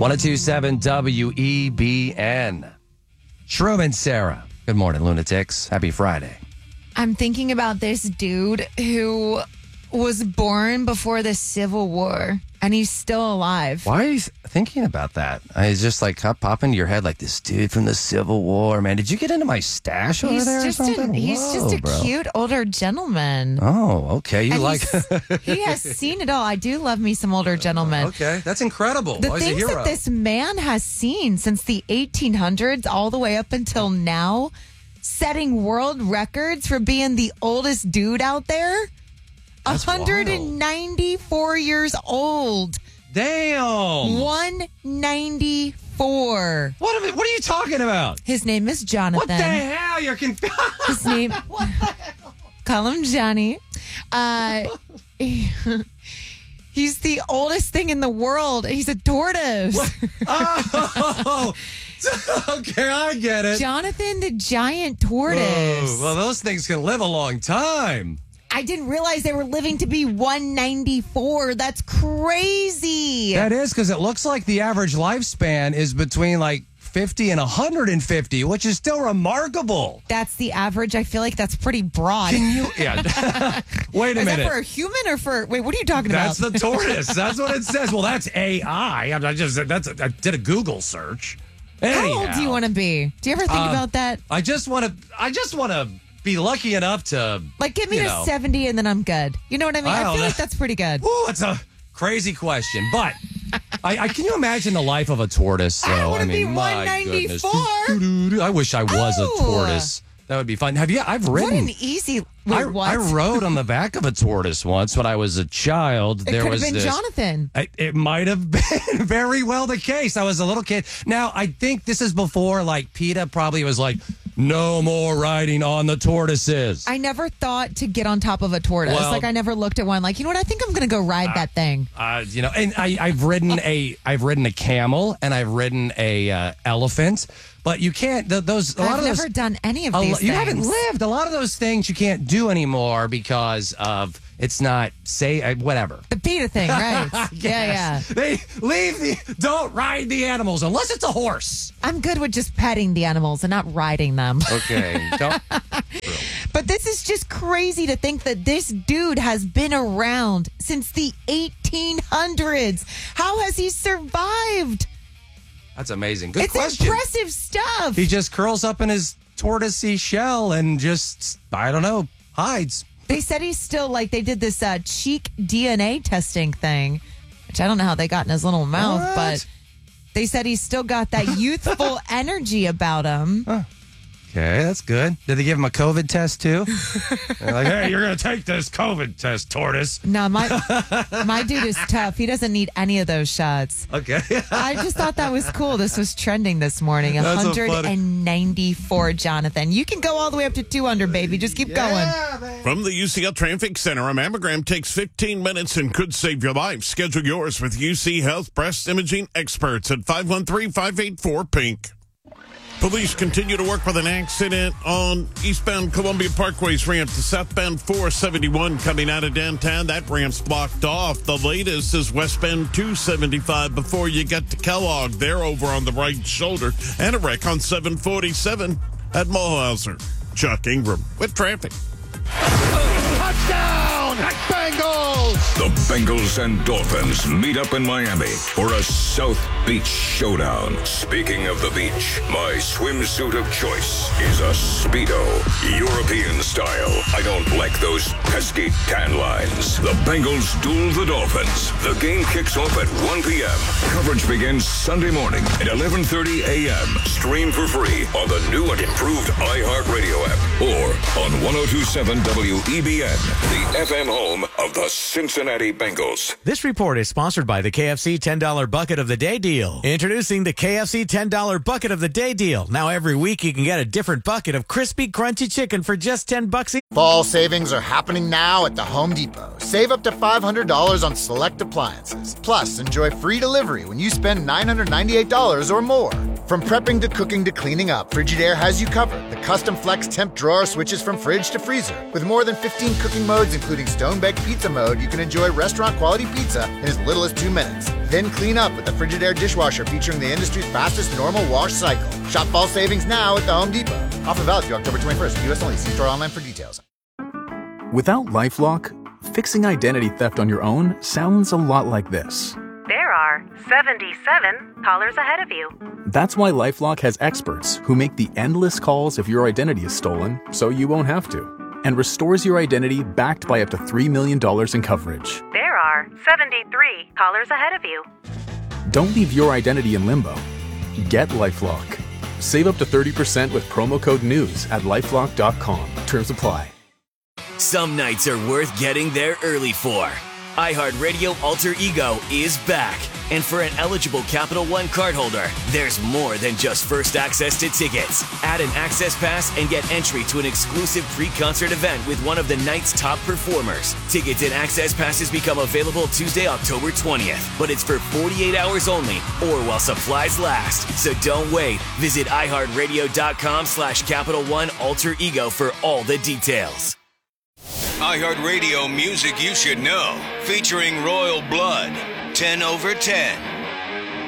1027 WEBN. Shroom and Sarah. Good morning, lunatics. Happy Friday. I'm thinking about this dude who was born before the Civil War, and he's still alive. Why are you thinking about that? It's just like pop into your head like this dude from the Civil War, man. Did you get into my stash over there or something? He's just a bro. Cute older gentleman. Oh, okay. You And like... he has seen it all. I do love me some older gentlemen. Okay, that's incredible. The Why is he a things hero? that this man has seen since the 1800s all the way up until now, setting world records for being the oldest dude out there. That's 194 years old. Damn. 194. What are you talking about? His name is Jonathan. What the hell? You're confused. His name. Call him Johnny. He's the oldest thing in the world. He's a tortoise. Oh, okay, I get it. Jonathan the giant tortoise. Oh, well, those things can live a long time. I didn't realize they were living to be 194. That's crazy. That is, because it looks like the average lifespan is between like 50 and 150, which is still remarkable. That's the average. I feel like that's pretty broad. Can you? Yeah. Wait a Is minute. that for a human or for? Wait, what are you talking That's about? the tortoise. That's what it says. Well, that's AI. I did a Google search. How old do you want to be? Do you ever think about that? I just want to be lucky enough to Like, get me to 70 and then I'm good. You know what I mean? I feel like that's pretty good. Ooh, it's a crazy question, but I can you imagine the life of a tortoise? Though? I want to be my 194. goodness. I wish I was Oh. a tortoise. That would be fun. I've ridden. What an easy. Wait, what? I rode on the back of a tortoise once when I was a child. It could have been Jonathan. It might have been very well the case. I was a little kid. Now, I think this is before, like, PETA probably was like, no more riding on the tortoises. I never thought to get on top of a tortoise. Well, I never looked at one. Like, you know what? I think I'm going to go ride that thing. And I've ridden a camel and I've ridden a elephant. But you can't. I've never done any of these things. You haven't lived. A lot of those things you can't do anymore because of it's not whatever. The PETA thing, right? Yeah. Don't ride the animals unless it's a horse. I'm good with just petting the animals and not riding them. Okay. But this is just crazy to think that this dude has been around since the 1800s. How has he survived? That's amazing. Good it's question. Impressive stuff. He just curls up in his tortoisey shell and just, I don't know, hides. They said he's still they did this cheek DNA testing thing, which I don't know how they got in his little mouth, What? but they said he's still got that youthful energy about him. Okay, that's good. Did they give him a COVID test too? They're like, hey, you're going to take this COVID test, tortoise. No, my dude is tough. He doesn't need any of those shots. Okay. I just thought that was cool. This was trending this morning. That's so funny. 194, Jonathan. You can go all the way up to 200, baby. Just keep going. From the UCL Traffic Center, a mammogram takes 15 minutes and could save your life. Schedule yours with UC Health Breast Imaging Experts at 513-584-PINK. Police continue to work with an accident on eastbound Columbia Parkway's ramp to southbound 471 coming out of downtown. That ramp's blocked off. The latest is westbound 275 before you get to Kellogg. They're over on the right shoulder. And a wreck on 747 at Mulhauser. Chuck Ingram with traffic. Touchdown! Bengals! The Bengals and Dolphins meet up in Miami for a South Beach showdown. Speaking of the beach, my swimsuit of choice is a Speedo, European style. I don't like those pesky tan lines. The Bengals duel the Dolphins. The game kicks off at 1 p.m. Coverage begins Sunday morning at 11:30 a.m. Stream for free on the new and improved iHeartRadio app or on 102.7 WEBN, the FM home of the Cincinnati Bengals. This report is sponsored by the KFC $10 Bucket of the Day deal. Introducing the KFC $10 Bucket of the Day deal. Now every week you can get a different bucket of crispy, crunchy chicken for just $10 each. Fall savings are happening now at the Home Depot. Save up to $500 on select appliances. Plus, enjoy free delivery when you spend $998 or more. From prepping to cooking to cleaning up, Frigidaire has you covered. The custom flex temp drawer switches from fridge to freezer. With more than 15 cooking modes, including stone-baked pizza mode, you can enjoy restaurant-quality pizza in as little as 2 minutes. Then clean up with the Frigidaire dishwasher featuring the industry's fastest normal wash cycle. Shop fall savings now at the Home Depot. Offer valid through October 21st. U.S. only. See store online for details. Without LifeLock, fixing identity theft on your own sounds a lot like this. There are 77 callers ahead of you. That's why LifeLock has experts who make the endless calls if your identity is stolen, so you won't have to, and restores your identity backed by up to $3 million in coverage. There are 73 callers ahead of you. Don't leave your identity in limbo. Get LifeLock. Save up to 30% with promo code NEWS at LifeLock.com. Terms apply. Some nights are worth getting there early for. iHeartRadio Alter Ego is back. And for an eligible Capital One cardholder, there's more than just first access to tickets. Add an access pass and get entry to an exclusive pre-concert event with one of the night's top performers. Tickets and access passes become available Tuesday, October 20th. But it's for 48 hours only or while supplies last. So don't wait. Visit iHeartRadio.com/Capital One Alter Ego for all the details. iHeartRadio music you should know, featuring Royal Blood, 10 over 10.